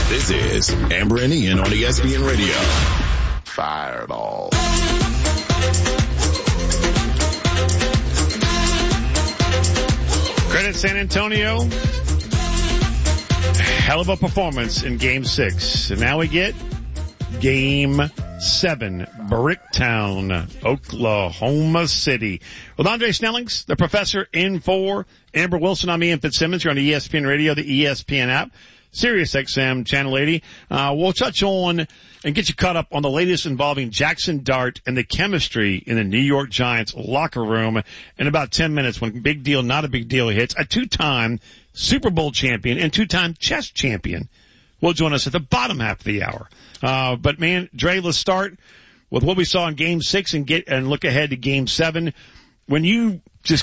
This is Amber and Ian on ESPN Radio. Fireball. Credit San Antonio. Hell of a performance in Game 6. And now we get Game 7. Bricktown, Oklahoma City. With Andre Snellings, the professor, in for Amber Wilson. I'm Ian Fitzsimmons. You're on the ESPN Radio, the ESPN app, Sirius XM Channel 80. We'll touch on and get you caught up on the latest involving Jackson Dart and the chemistry in the New York Giants locker room in about 10 minutes when Big Deal, Not a Big Deal hits. A two-time Super Bowl champion and two-time chess champion will join us at the bottom half of the hour. But man, Dre, let's start with what we saw in Game 6 and look ahead to Game 7. When you just,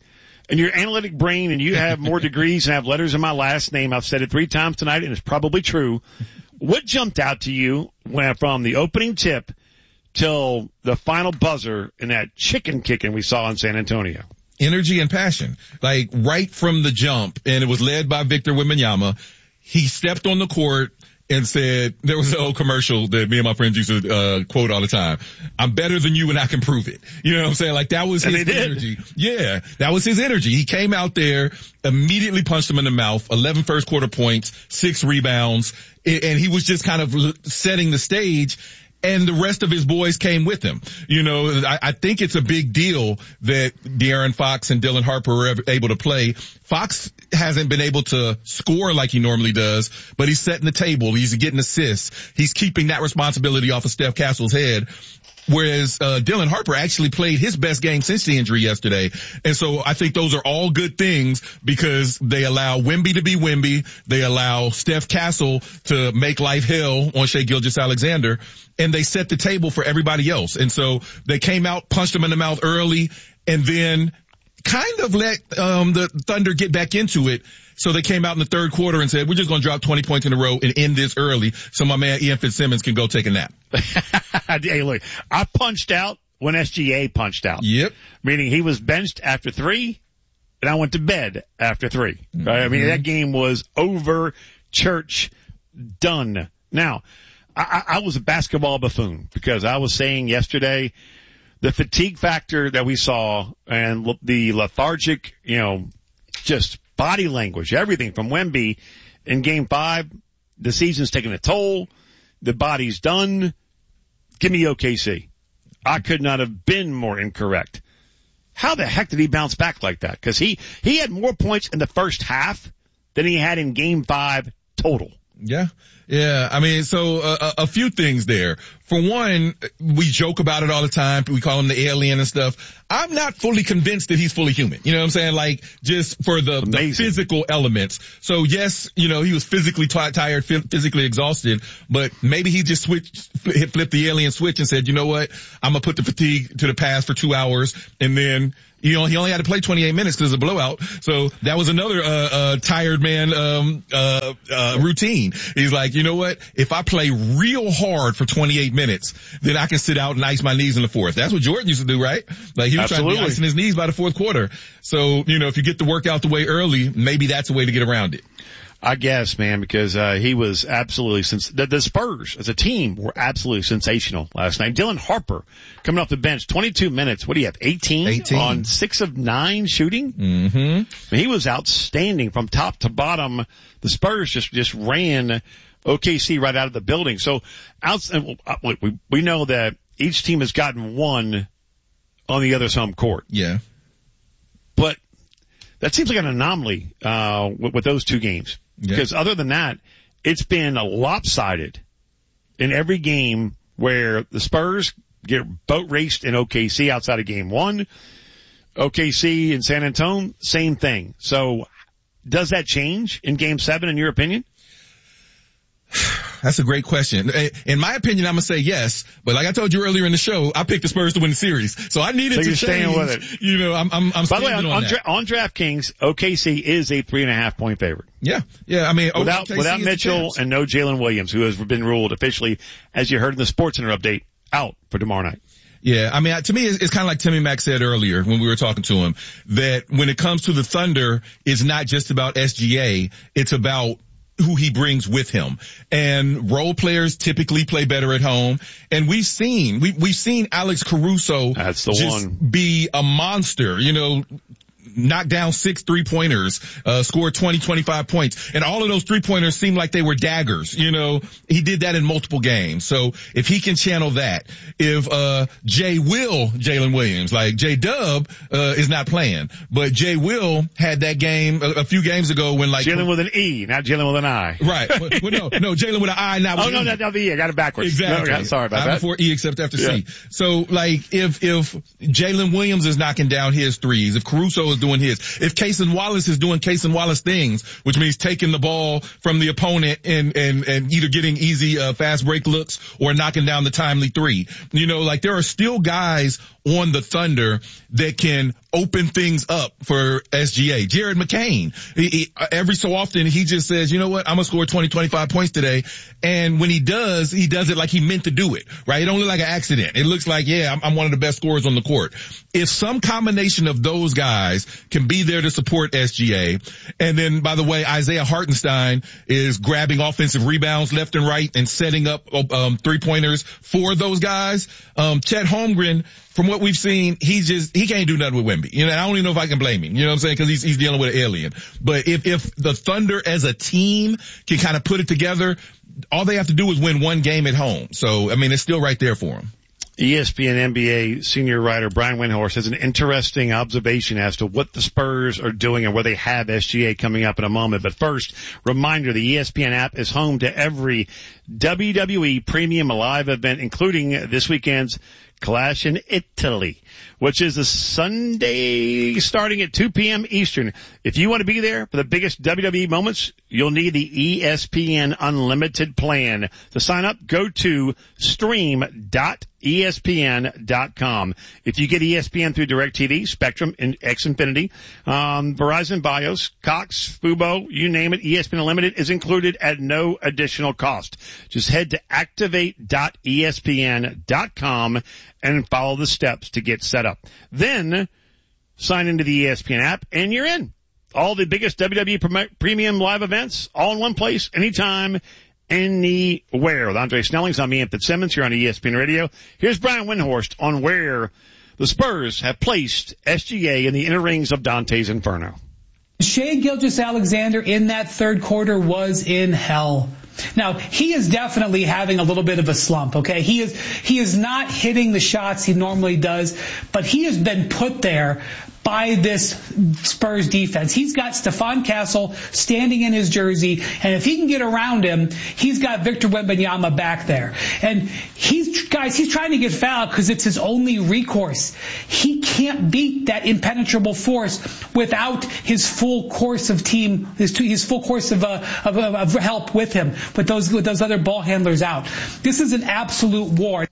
in your analytic brain, and you have more degrees and have letters in my last name, I've said it 3 times tonight and it's probably true. What jumped out to you from the opening tip till the final buzzer in that chicken kicking we saw in San Antonio? Energy and passion. Like right from the jump, and it was led by Victor Wembanyama. He stepped on the court and said, there was an old commercial that me and my friends used to quote all the time. I'm better than you and I can prove it. You know what I'm saying? Like that was his energy. Yeah, that was his energy. He came out there, immediately punched him in the mouth, 11 first quarter points, 6 rebounds, and he was just kind of setting the stage. And the rest of his boys came with him. You know, I think it's a big deal that De'Aaron Fox and Dylan Harper were able to play. Fox hasn't been able to score like he normally does, but he's setting the table. He's getting assists. He's keeping that responsibility off of Steph Castle's head. Whereas Dylan Harper actually played his best game since the injury yesterday. And so I think those are all good things because they allow Wemby to be Wemby. They allow Steph Castle to make life hell on Shai Gilgeous-Alexander. And they set the table for everybody else. And so they came out, punched him in the mouth early, and then kind of let the Thunder get back into it. So they came out in the third quarter and said, we're just going to drop 20 points in a row and end this early so my man Ian Fitzsimmons can go take a nap. Hey, look, I punched out when SGA punched out. Yep. Meaning he was benched after 3, and I went to bed after 3. Mm-hmm. Right? I mean, that game was over, church, done. Now, I was a basketball buffoon because I was saying yesterday the fatigue factor that we saw and the lethargic, just body language, everything from Wemby in Game 5, the season's taking a toll. The body's done. Give me OKC. I could not have been more incorrect. How the heck did he bounce back like that? Because he had more points in the first half than he had in Game 5 total. Yeah. Yeah. I mean, so a few things there. For one, we joke about it all the time. We call him the alien and stuff. I'm not fully convinced that he's fully human. You know what I'm saying? Like just for the physical elements. So yes, he was physically tired, physically exhausted, but maybe he just flipped the alien switch and said, you know what? I'm going to put the fatigue to the past for 2 hours. And then he only had to play 28 minutes because of the blowout. So that was another tired man routine. He's like, you know what? If I play real hard for 28 minutes, then I can sit out and ice my knees in the fourth. That's what Jordan used to do, right? Like he was trying to be icing his knees by the fourth quarter. So, if you get the work out the way early, maybe that's a way to get around it. I guess, man, because he was absolutely the Spurs as a team were absolutely sensational last night. Dylan Harper coming off the bench, 22 minutes. What do you have? 18 on 6 of 9 shooting. Mm-hmm. He was outstanding from top to bottom. The Spurs just ran OKC right out of the building. So we know that each team has gotten one on the other's home court. Yeah, but that seems like an anomaly with those 2 games. Yeah. Because other than that, it's been lopsided in every game where the Spurs get boat raced in OKC outside of Game 1. OKC in San Antonio, same thing. So does that change in Game 7 in your opinion? That's a great question. In my opinion, I'm going to say yes. But like I told you earlier in the show, I picked the Spurs to win the series. So I needed to change. Staying with it. I'm By the way, on DraftKings, OKC is a 3.5 point favorite. Yeah. Yeah. I mean, without Mitchell and no Jalen Williams, who has been ruled officially, as you heard in the Sports Center update, out for tomorrow night. Yeah, I mean, to me, it's kind of like Timmy Mack said earlier when we were talking to him, that when it comes to the Thunder, it's not just about SGA, it's about who he brings with him. And role players typically play better at home. And we've seen Alex Caruso be a monster, knock down 6 3-pointers, score 20, 25 points. And all of those 3-pointers seem like they were daggers. He did that in multiple games. So if he can channel that, if, Jalen Williams, like J-Dub, is not playing, but Jay Will had that game a few games ago when Jalen with an E, not Jalen with an I. Right. Well, no, Jalen with an I, not with an E. Not the E. I got it backwards. Exactly. No, sorry about I that. Before E except after C. So if Jalen Williams is knocking down his threes, if Caruso is doing his, if Cason Wallace is doing Cason Wallace things, which means taking the ball from the opponent and either getting easy, fast break looks or knocking down the timely three, there are still guys on the Thunder that can open things up for SGA. Jared McCain, he every so often he just says, you know what, I'm gonna score 20, 25 points today. And when he does it like he meant to do it, right? It don't look like an accident. It looks like, I'm one of the best scorers on the court. If some combination of those guys can be there to support SGA, and then, by the way, Isaiah Hartenstein is grabbing offensive rebounds left and right and setting up 3-pointers for those guys. Chet Holmgren, from what we've seen, he can't do nothing with Wemby. I don't even know if I can blame him. You know what I'm saying? Cause he's dealing with an alien. But if the Thunder as a team can kind of put it together, all they have to do is win one game at home. So, it's still right there for them. ESPN NBA senior writer Brian Windhorst has an interesting observation as to what the Spurs are doing and where they have SGA coming up in a moment. But first, reminder, the ESPN app is home to every WWE premium live event, including this weekend's Clash in Italy, which is a Sunday starting at 2 p.m. Eastern. If you want to be there for the biggest WWE moments, you'll need the ESPN Unlimited plan. To sign up, go to stream.espn.com. If you get ESPN through DirecTV, Spectrum, and Xfinity, Verizon, Bios, Cox, Fubo, you name it, ESPN Unlimited is included at no additional cost. Just head to activate.espn.com and follow the steps to get set up. Then sign into the ESPN app and you're in. All the biggest WWE premium live events all in one place, anytime, anywhere. With Andre Snellings, I'm Ian Fitzsimmons here on ESPN Radio. Here's Brian Windhorst on where the Spurs have placed SGA in the inner rings of Dante's Inferno. Shai Gilgeous-Alexander in that third quarter was in hell. Now, he is definitely having a little bit of a slump, okay? He is not hitting the shots he normally does, but he has been put there by this Spurs defense. He's got Stephon Castle standing in his jersey, and if he can get around him, he's got Victor Wembanyama back there. And he's trying to get fouled because it's his only recourse. He can't beat that impenetrable force without his full course of team, his full course of help with him, with those other ball handlers out. This is an absolute war.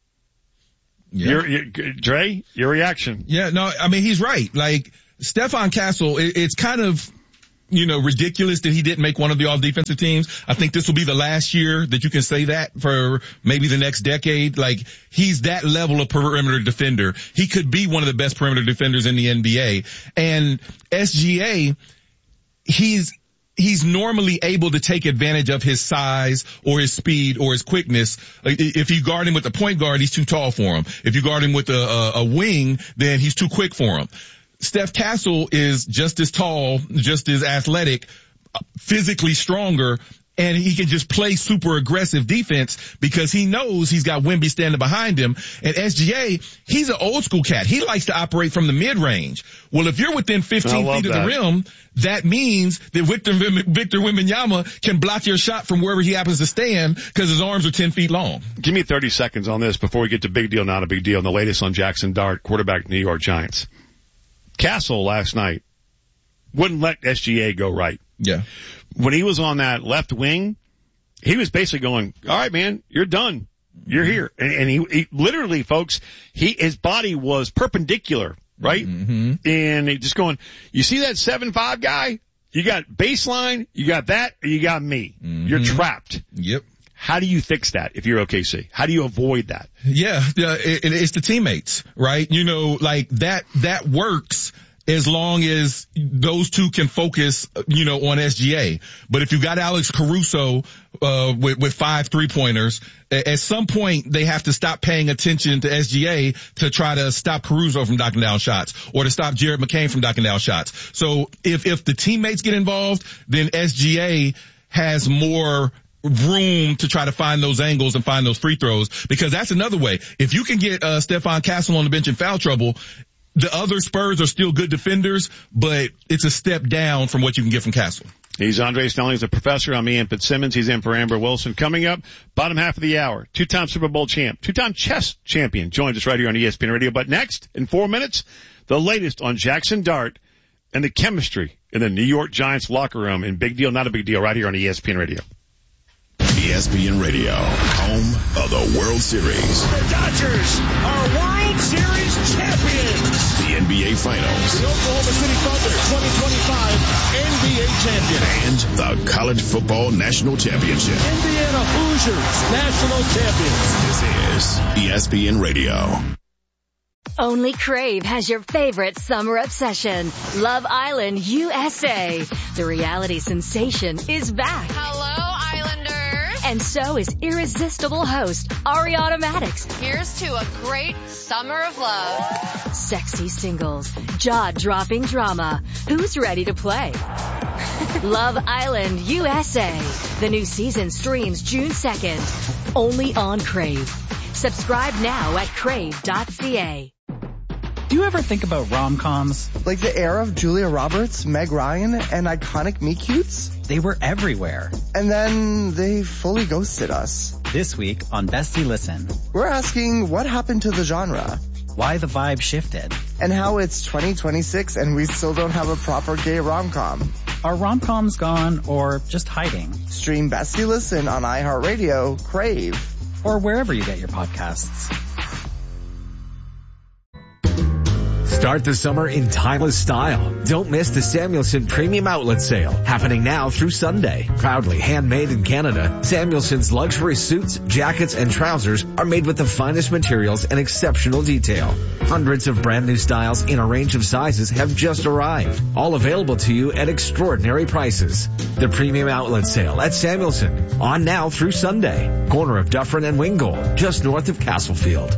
Yeah. Dre, your reaction? Yeah, no, he's right. Like, Stephon Castle, it's kind of, ridiculous that he didn't make one of the all-defensive teams. I think this will be the last year that you can say that for maybe the next decade. Like, he's that level of perimeter defender. He could be one of the best perimeter defenders in the NBA. And SGA, he's normally able to take advantage of his size or his speed or his quickness. If you guard him with a point guard, he's too tall for him. If you guard him with a wing, then he's too quick for him. Steph Castle is just as tall, just as athletic, physically stronger, and he can just play super aggressive defense because he knows he's got Wemby standing behind him. And SGA, he's an old school cat. He likes to operate from the mid-range. Well, if you're within 15 feet of the rim, that means that Victor Wembanyama can block your shot from wherever he happens to stand because his arms are 10 feet long. Give me 30 seconds on this before we get to big deal, not a big deal, and the latest on Jackson Dart, quarterback New York Giants. Castle last night wouldn't let SGA go right. Yeah. When he was on that left wing, he was basically going, all right, man, you're done. You're here. And he literally, folks, his body was perpendicular, right? Mm-hmm. And he just going, you see that 7'5" guy? You got baseline, you got that, or you got me. Mm-hmm. You're trapped. Yep. How do you fix that if you're OKC? How do you avoid that? Yeah, it's the teammates, right? Like that works as long as those two can focus, on SGA. But if you got Alex Caruso, with 5 3-pointers, at some point they have to stop paying attention to SGA to try to stop Caruso from knocking down shots or to stop Jared McCain from knocking down shots. So if the teammates get involved, then SGA has more room to try to find those angles and find those free throws, because that's another way. If you can get Stephon Castle on the bench in foul trouble, the other Spurs are still good defenders, but it's a step down from what you can get from Castle. He's Andre Snelling, the professor. I'm Ian Fitzsimmons. He's in for Amber Wilson. Coming up, bottom half of the hour, 2-time Super Bowl champ, 2-time chess champion joins us right here on ESPN Radio. But next, in 4 minutes, the latest on Jackson Dart and the chemistry in the New York Giants locker room. And big deal, not a big deal, right here on ESPN Radio. ESPN Radio, home of the World Series. The Dodgers are World Series champions. The NBA Finals. The Oklahoma City Thunder 2025 NBA champion. And the College Football National Championship. Indiana Hoosiers national champions. This is ESPN Radio. Only Crave has your favorite summer obsession, Love Island USA. The reality sensation is back. Hello, Islanders. And so is irresistible host Ari Automatics. Here's to a great summer of love. Sexy singles, jaw-dropping drama. Who's ready to play? Love Island USA. The new season streams June 2nd. Only on Crave. Subscribe now at crave.ca. Do you ever think about rom-coms? Like the era of Julia Roberts, Meg Ryan, and iconic meet-cutes? They were everywhere. And then they fully ghosted us. This week on Bestie Listen, we're asking what happened to the genre? Why the vibe shifted? And how it's 2026 and we still don't have a proper gay rom-com. Are rom-coms gone or just hiding? Stream Bestie Listen on iHeartRadio, Crave, or wherever you get your podcasts. Start the summer in timeless style. Don't miss the Samuelson Premium Outlet Sale, happening now through Sunday. Proudly handmade in Canada, Samuelson's luxury suits, jackets, and trousers are made with the finest materials and exceptional detail. Hundreds of brand new styles in a range of sizes have just arrived, all available to you at extraordinary prices. The Premium Outlet Sale at Samuelson, on now through Sunday. Corner of Dufferin and Wingold, just north of Castlefield.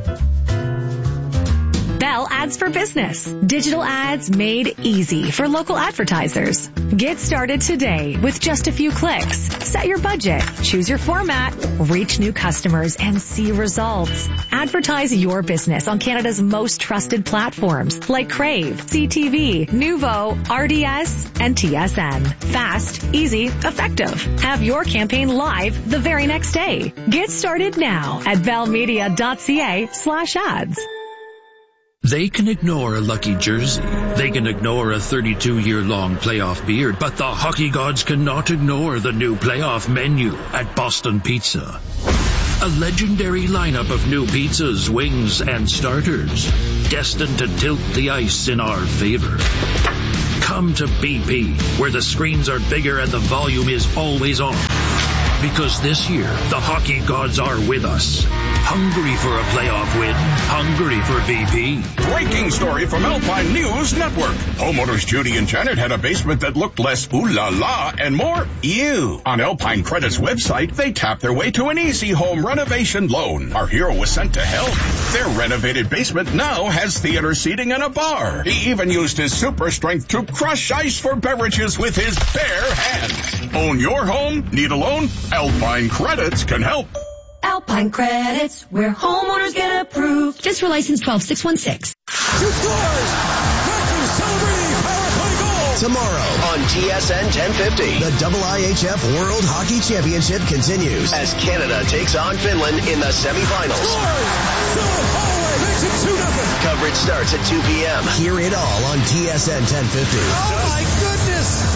Bell Ads for Business. Digital ads made easy for local advertisers. Get started today with just a few clicks. Set your budget, choose your format, reach new customers, and see results. Advertise your business on Canada's most trusted platforms like Crave, CTV, Nuvo, RDS, and TSN. Fast, easy, effective. Have your campaign live the very next day. Get started now at bellmedia.ca/ads. They can ignore a lucky jersey. They can ignore a 32-year-long playoff beard, but the hockey gods cannot ignore the new playoff menu at Boston Pizza. A legendary lineup of new pizzas, wings, and starters, destined to tilt the ice in our favor. Come to BP, where the screens are bigger and the volume is always on. Because this year, the hockey gods are with us. Hungry for a playoff win. Hungry for BP. Breaking story from Alpine News Network. Homeowners Judy and Janet had a basement that looked less ooh la la and more ew. On Alpine Credit's website, they tapped their way to an easy home renovation loan. Our hero was sent to help. Their renovated basement now has theater seating and a bar. He even used his super strength to crush ice for beverages with his bare hands. Own your home? Need a loan? Alpine Credits can help. Alpine Credits, where homeowners get approved. Just for license 12616. Two scores! Rutgers celebrating power play goal! Tomorrow on TSN 1050, the IIHF World Hockey Championship continues as Canada takes on Finland in the semifinals. Holloway makes it 2-0. Coverage starts at 2 p.m. Hear it all on TSN 1050. Oh my goodness!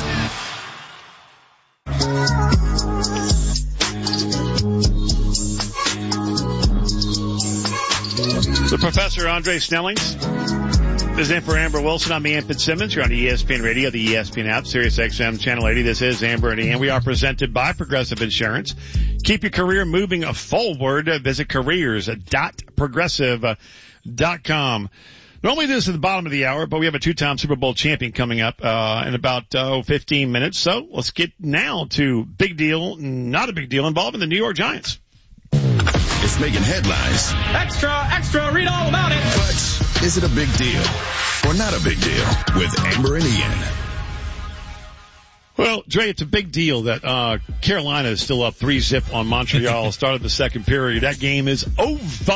The Professor Andre Snellings is in for Amber Wilson. I'm Ian Fitzsimmons. You're on ESPN Radio, the ESPN app, Sirius XM Channel 80. This is Amber and Ian. We are presented by Progressive Insurance. Keep your career moving forward. Visit careers.progressive.com. Normally this is the bottom of the hour, but we have a two-time Super Bowl champion coming up in about 15 minutes. So let's get now to big deal, not a big deal, involving the New York Giants. It's making headlines. Extra, read all about it. But is it a big deal or not a big deal with Amber and Ian? Well, Dre, it's a big deal that Carolina is still up 3-0 on Montreal. Started the second period. That game is over,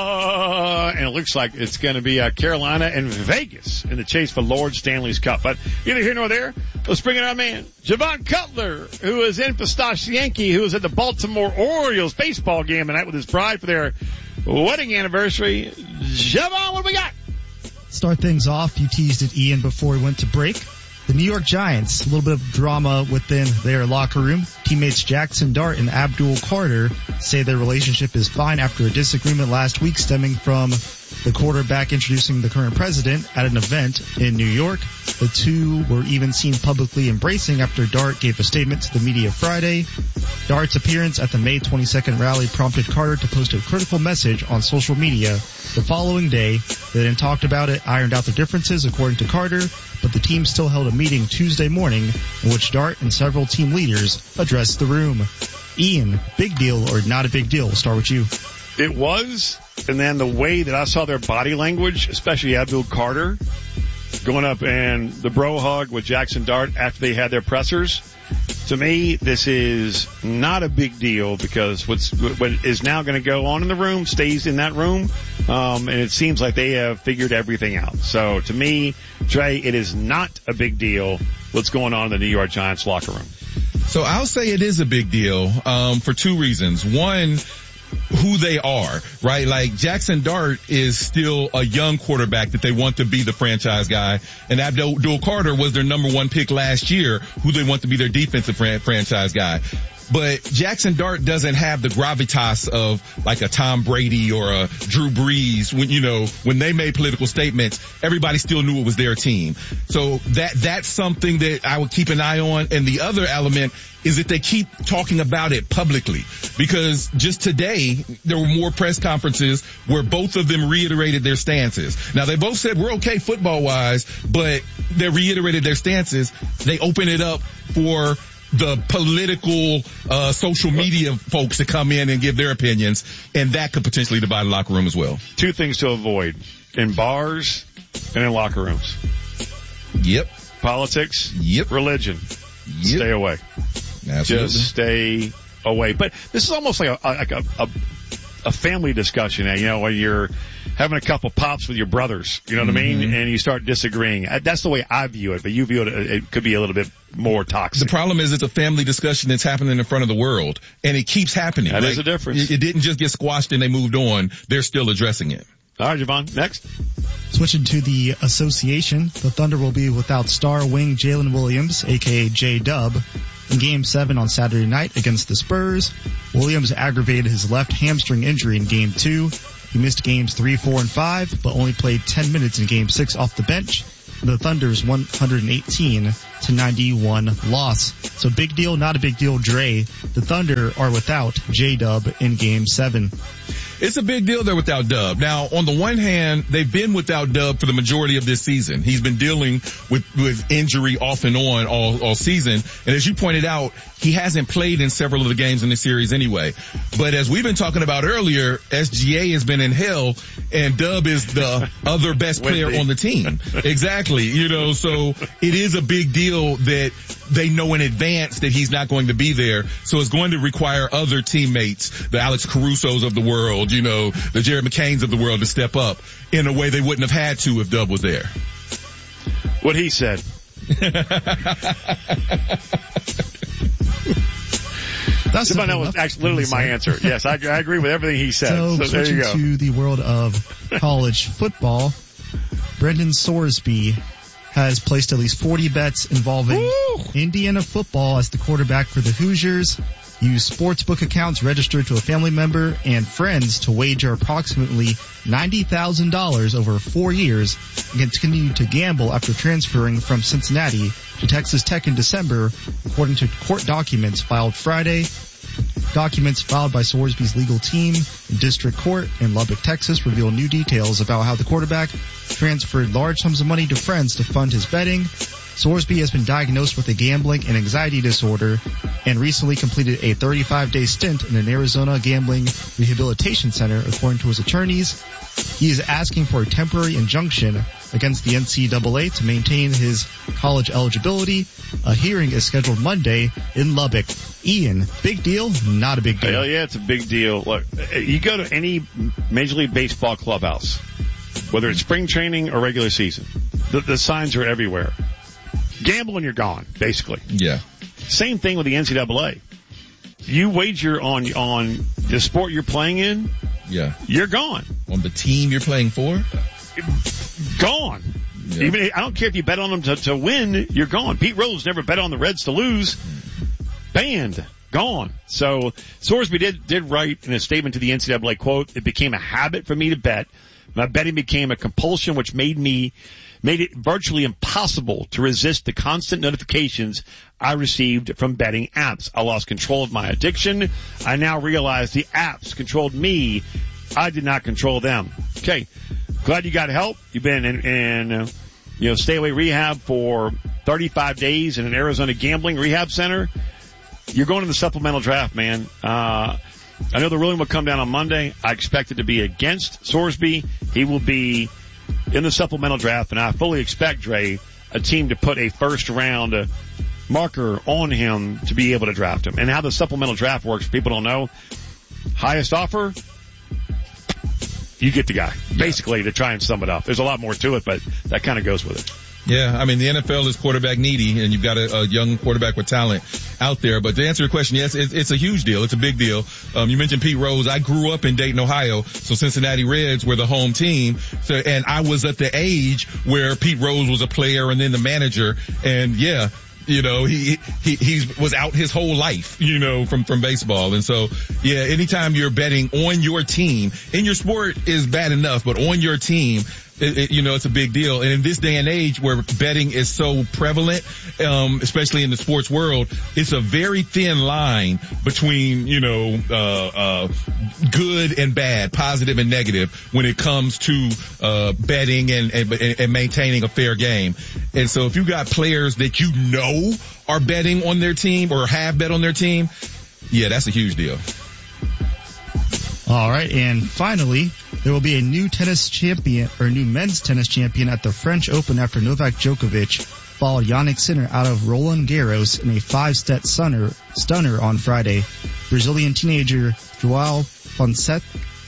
and it looks like it's going to be Carolina and Vegas in the chase for Lord Stanley's Cup. But either here nor there, let's bring in our man, Javon Cutler, who is in Pistache Yankee, who is at the Baltimore Orioles baseball game tonight with his bride for their wedding anniversary. Javon, what do we got? Start things off. You teased it, Ian, before we went to break. The New York Giants, a little bit of drama within their locker room. Teammates Jackson Dart and Abdul Carter say their relationship is fine after a disagreement last week stemming from the quarterback introducing the current president at an event in New York. The two were even seen publicly embracing after Dart gave a statement to the media Friday. Dart's appearance at the May 22nd rally prompted Carter to post a critical message on social media the following day. They then talked about it, ironed out the differences, according to Carter, but the team still held a meeting Tuesday morning in which Dart and several team leaders addressed the room. Ian, big deal or not a big deal? We'll start with you. It was, and then the way that I saw their body language, especially Abdul Carter, going up and the bro hug with Jackson Dart after they had their pressers. To me, this is not a big deal because what is now going to go on in the room stays in that room, and it seems like they have figured everything out. So to me, Trey, it is not a big deal what's going on in the New York Giants locker room. So I'll say it is a big deal for two reasons. One, who they are, right? Like Jackson Dart is still a young quarterback that they want to be the franchise guy, and Abdul Carter was their number one pick last year, who they want to be their defensive franchise guy. But Jackson Dart doesn't have the gravitas of like a Tom Brady or a Drew Brees. When they made political statements, everybody still knew it was their team. So that's something that I would keep an eye on. And the other element is that they keep talking about it publicly, because just today there were more press conferences where both of them reiterated their stances. Now they both said we're okay football wise, but they reiterated their stances. They open it up for the political, social media folks to come in and give their opinions, and that could potentially divide the locker room as well. Two things to avoid in bars and in locker rooms. Yep. Politics. Yep. Religion. Yep. Stay away. Absolutely. Just stay away. But this is almost like a family discussion, when you're having a couple pops with your brothers, you know what I mean? And you start disagreeing. That's the way I view it, but you view it could be a little bit more toxic. The problem is it's a family discussion that's happening in front of the world, and it keeps happening. That is a difference. It didn't just get squashed and they moved on. They're still addressing it. All right, Javon, next. Switching to the association, the Thunder will be without star wing Jalen Williams, a.k.a. J-Dub, in Game 7 on Saturday night against the Spurs. Williams aggravated his left hamstring injury in Game 2. He missed Games 3, 4, and 5, but only played 10 minutes in Game 6 off the bench. The Thunder's 118-91 loss. So big deal, not a big deal, Dre. The Thunder are without J-Dub in Game 7. It's a big deal they're without Dub. Now, on the one hand, they've been without Dub for the majority of this season. He's been dealing with injury off and on all season. And as you pointed out, he hasn't played in several of the games in the series anyway. But as we've been talking about earlier, SGA has been in hell, and Dub is the other best player on the team. Exactly. So it is a big deal that they know in advance that he's not going to be there. So it's going to require other teammates, the Alex Carusos of the world, the Jared McCains of the world, to step up in a way they wouldn't have had to if Dub was there. What he said. That was actually literally my answer. Yes, I agree with everything he said. So there you go. To the world of college football, Brendan Sorsby has placed at least 40 bets involving Indiana football as the quarterback for the Hoosiers. Used sportsbook accounts registered to a family member and friends to wager approximately $90,000 over 4 years and continued to gamble after transferring from Cincinnati to Texas Tech in December, according to court documents filed Friday. Documents filed by Sorsby's legal team in district court in Lubbock, Texas reveal new details about how the quarterback transferred large sums of money to friends to fund his betting. Sorsby has been diagnosed with a gambling and anxiety disorder and recently completed a 35-day stint in an Arizona gambling rehabilitation center, according to his attorneys. He is asking for a temporary injunction against the NCAA to maintain his college eligibility. A hearing is scheduled Monday in Lubbock. Ian, big deal? Not a big deal. Hell yeah, it's a big deal. Look, you go to any Major League Baseball clubhouse, whether it's spring training or regular season, the signs are everywhere. Gamble and you're gone, basically. Yeah. Same thing with the NCAA. You wager on the sport you're playing in, yeah, you're gone. On the team you're playing for? Gone. Yeah. Even I don't care if you bet on them to win, you're gone. Pete Rose never bet on the Reds to lose. Banned. Gone. So Sorsby did write in a statement to the NCAA, quote, "It became a habit for me to bet. My betting became a compulsion which made it virtually impossible to resist the constant notifications I received from betting apps. I lost control of my addiction. I now realize the apps controlled me. I did not control them." Okay. Glad you got help. You've been in stay away rehab for 35 days in an Arizona gambling rehab center. You're going to the supplemental draft, man. I know the ruling will come down on Monday. I expect it to be against Sorsby. He will be in the supplemental draft, and I fully expect, Dre, a team to put a first-round marker on him to be able to draft him. And how the supplemental draft works, people don't know. Highest offer, you get the guy, basically, to try and sum it up. There's a lot more to it, but that kind of goes with it. Yeah, I mean, the NFL is quarterback needy, and you've got a young quarterback with talent out there. But to answer your question, yes, it's a huge deal. It's a big deal. You mentioned Pete Rose. I grew up in Dayton, Ohio, so Cincinnati Reds were the home team. So, and I was at the age where Pete Rose was a player and then the manager. And yeah, he was out his whole life, from baseball. And so, yeah, anytime you're betting on your team, in your sport is bad enough, but on your team, it's a big deal. And in this day and age where betting is so prevalent, especially in the sports world, it's a very thin line between, good and bad, positive and negative when it comes to, betting and maintaining a fair game. And so if you got players that are betting on their team or have bet on their team, yeah, that's a huge deal. All right, and finally, there will be a new men's tennis champion at the French Open after Novak Djokovic followed Jannik Sinner out of Roland Garros in a 5-set stunner on Friday. Brazilian teenager João Fonseca,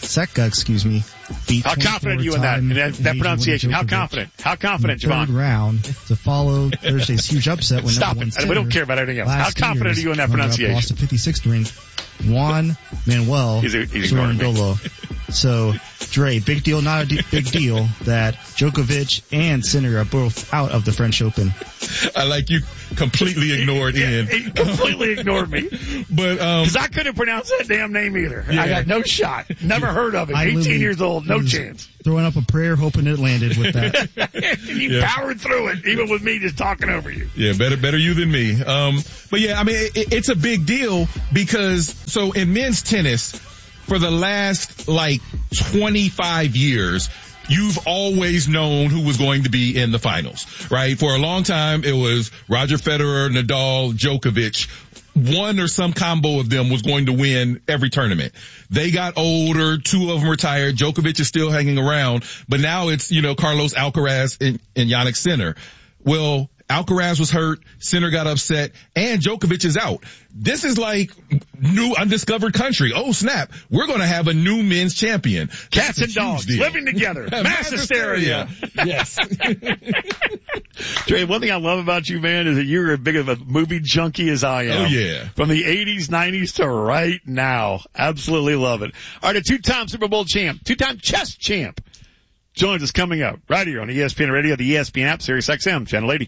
beat. How confident are you in that pronunciation? How confident? How confident, Javon? Third round to follow Thursday's huge upset when Stop number it. one We don't care about anything else. How confident are you in that pronunciation? Lost to 56th ranked Juan Manuel Sorandolo. So, Dre, big deal, not a big deal that Djokovic and Sinner are both out of the French Open. I like you completely ignored Ian. He completely ignored me. But, cause I couldn't pronounce that damn name either. Yeah. I got no shot. Never heard of it. 18 years old, no chance. Throwing up a prayer, hoping it landed with that. You powered through it, even with me just talking over you. Yeah, better you than me. But yeah, I mean, it's a big deal because, so in men's tennis, for the last 25 years, you've always known who was going to be in the finals, right? For a long time, it was Roger Federer, Nadal, Djokovic. One or some combo of them was going to win every tournament. They got older. 2 of them retired. Djokovic is still hanging around, but now it's, Carlos Alcaraz and Jannik Sinner. Well, Alcaraz was hurt, Sinner got upset, and Djokovic is out. This is like new undiscovered country. Oh snap, we're going to have a new men's champion. Cats and dogs living together. Mass hysteria. Yes. Dre, one thing I love about you, man, is that you're as big of a movie junkie as I am. Oh yeah. From the 80s, 90s to right now. Absolutely love it. All right, a 2-time Super Bowl champ, 2-time chess champ joins us coming up right here on ESPN Radio, the ESPN app, Sirius XM, Channel 80.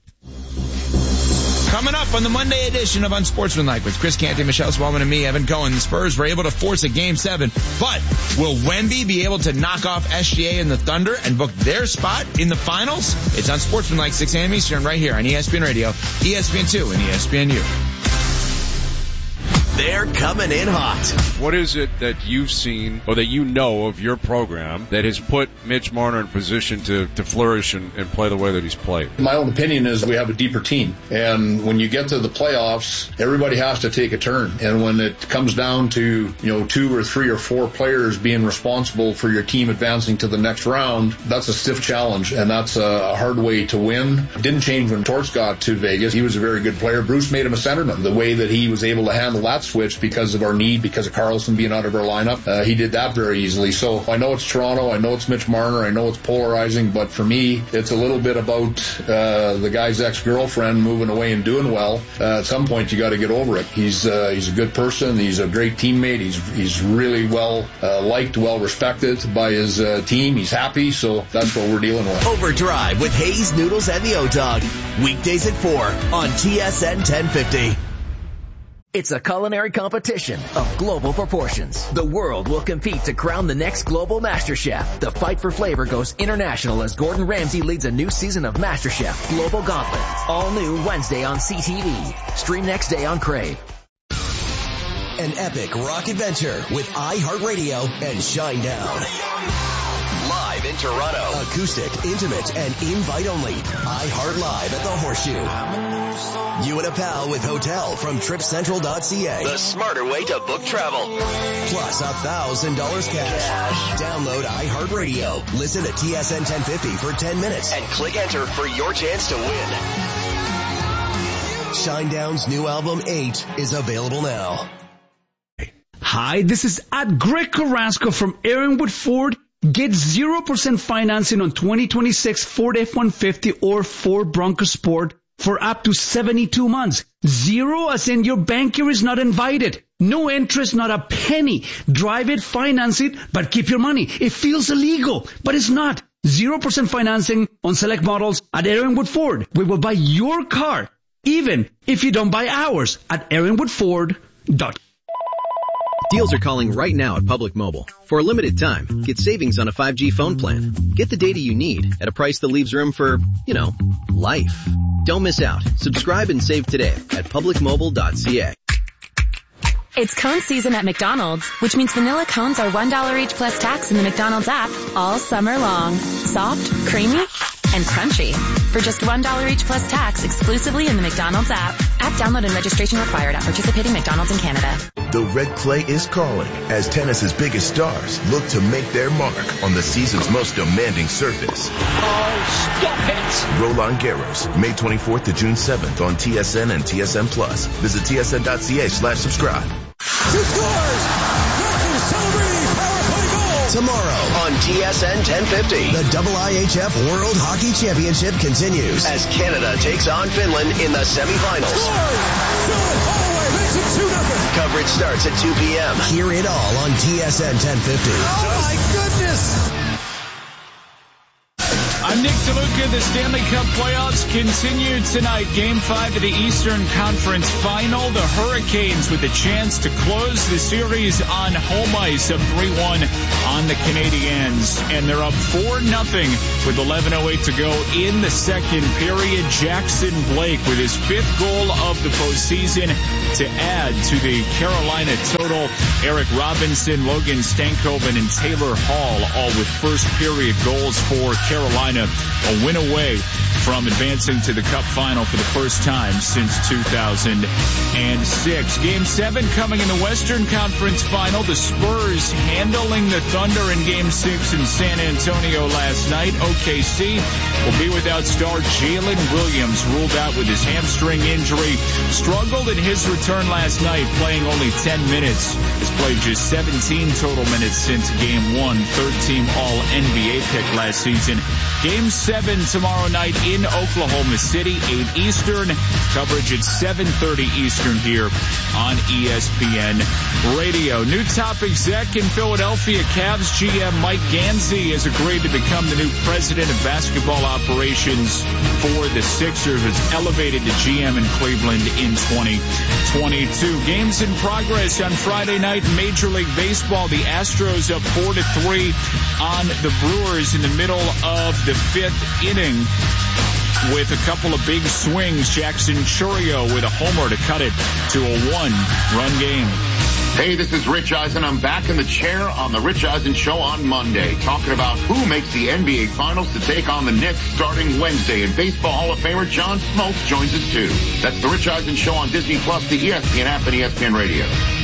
Coming up on the Monday edition of Unsportsmanlike with Chris Canty, Michelle Swellman, and me, Evan Cohen. The Spurs were able to force a Game 7, but will Wemby be able to knock off SGA and the Thunder and book their spot in the finals? It's Unsportsmanlike, 6 a.m. Eastern, right here on ESPN Radio, ESPN2, and ESPNU. They're coming in hot. What is it that you've seen or that you know of your program that has put Mitch Marner in position to flourish and play the way that he's played? My own opinion is we have a deeper team. And when you get to the playoffs, everybody has to take a turn. And when it comes down to, 2 or 3 or 4 players being responsible for your team advancing to the next round, that's a stiff challenge. And that's a hard way to win. Didn't change when Torts got to Vegas. He was a very good player. Bruce made him a centerman. The way that he was able to handle that switch because of our need, because of Carlson being out of our lineup, he did that very easily. So I know it's Toronto, I know it's Mitch Marner, I know it's polarizing, but for me, it's a little bit about the guy's ex-girlfriend moving away and doing well. At some point, you got to get over it. He's a good person. He's a great teammate. He's really well liked, well respected by his team. He's happy, so that's what we're dealing with. Overdrive with Hayes, Noodles, and the O-Dog. Weekdays at 4 on TSN 1050. It's a culinary competition of global proportions. The world will compete to crown the next global Master Chef. The fight for flavor goes international as Gordon Ramsay leads a new season of Master Chef Global Gauntlet. All new Wednesday on CTV. Stream next day on Crave. An epic rock adventure with iHeartRadio and Shinedown. Live in Toronto. Acoustic, intimate, and invite only. iHeart Live at the Horseshoe. You and a pal with hotel from TripCentral.ca. The smarter way to book travel. Plus $1,000 cash. Download iHeartRadio. Listen to TSN 1050 for 10 minutes. And click enter for your chance to win. Shinedown's new album 8 is available now. Hi, this is Greg Carrasco from Aaronwood Ford. Get 0% financing on 2026 Ford F-150 or Ford Bronco Sport for up to 72 months. 0 as in your banker is not invited. No interest, not a penny. Drive it, finance it, but keep your money. It feels illegal, but it's not. 0% financing on select models at Aaronwood Ford. We will buy your car, even if you don't buy ours at aaronwoodford.com. Deals are calling right now at Public Mobile. For a limited time, get savings on a 5G phone plan. Get the data you need at a price that leaves room for, life. Don't miss out. Subscribe and save today at publicmobile.ca. It's cone season at McDonald's, which means vanilla cones are $1 each plus tax in the McDonald's app all summer long. Soft, creamy, and crunchy. For just $1 each plus tax exclusively in the McDonald's app. App download and registration required at participating McDonald's in Canada. The red clay is calling as tennis's biggest stars look to make their mark on the season's most demanding surface. Oh, stop it! Roland Garros, May 24th to June 7th on TSN and TSN Plus. Visit tsn.ca/subscribe. 2 scores! Matthew Celebrity power play goal! Tomorrow on TSN 1050, the IIHF World Hockey Championship continues as Canada takes on Finland in the semifinals. Holloway makes it 2-0. Coverage starts at 2 p.m. Hear it all on TSN 1050. Oh my goodness! I'm Nick DeLuca. The Stanley Cup playoffs continue tonight. Game 5 of the Eastern Conference Final. The Hurricanes with a chance to close the series on home ice, up 3-1 on the Canadiens. And they're up 4-0 with 11:08 to go in the second period. Jackson Blake with his 5th goal of the postseason to add to the Carolina total. Eric Robinson, Logan Stankoven, and Taylor Hall all with first period goals for Carolina. A win away from advancing to the Cup final for the first time since 2006. Game 7 coming in the Western Conference Final. The Spurs handling the Thunder in Game 6 in San Antonio last night. OKC will be without star Jalen Williams, ruled out with his hamstring injury. Struggled in his return last night, playing only 10 minutes. Has played just 17 total minutes since Game 1. Third-team All-NBA pick last season. Game 7 tomorrow night in Oklahoma City, 8 Eastern. Coverage at 7:30 Eastern here on ESPN Radio. New top exec in Philadelphia. Cavs GM Mike Gansey has agreed to become the new president of basketball operations for the Sixers. Was elevated to GM in Cleveland in 2022. Games in progress on Friday night in Major League Baseball. The Astros up 4-3 on the Brewers in the middle of the 5th inning. with a couple of big swings. Jackson Chourio with a homer to cut it to a 1-run game. Hey, this is Rich Eisen. I'm back in the chair on the Rich Eisen Show on Monday, talking about who makes the NBA Finals to take on the Knicks starting Wednesday. And Baseball Hall of Famer John Smoltz joins us too. That's the Rich Eisen Show on Disney Plus, the ESPN app, and ESPN Radio.